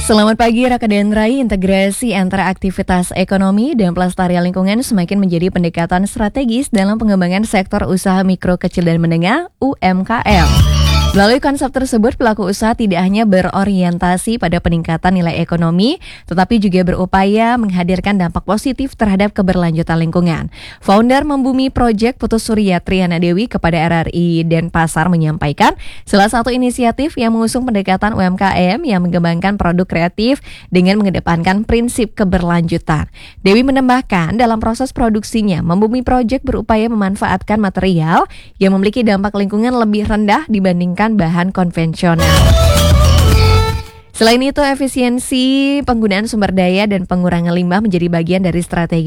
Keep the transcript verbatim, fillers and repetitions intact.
Selamat pagi Raka dan Rai. Integrasi antara aktivitas ekonomi dan pelestarian lingkungan semakin menjadi pendekatan strategis dalam pengembangan sektor usaha mikro kecil dan menengah U M K M. Melalui konsep tersebut, pelaku usaha tidak hanya berorientasi pada peningkatan nilai ekonomi, tetapi juga berupaya menghadirkan dampak positif terhadap keberlanjutan lingkungan. Founder Membumi Project Putu Surya Triana Dewi kepada R R I Denpasar menyampaikan, salah satu inisiatif yang mengusung pendekatan U M K M yang mengembangkan produk kreatif dengan mengedepankan prinsip keberlanjutan. Dewi menambahkan, dalam proses produksinya, Membumi Project berupaya memanfaatkan material yang memiliki dampak lingkungan lebih rendah dibandingkan bahan konvensional. Selain itu, efisiensi penggunaan sumber daya dan pengurangan limbah menjadi bagian dari strategi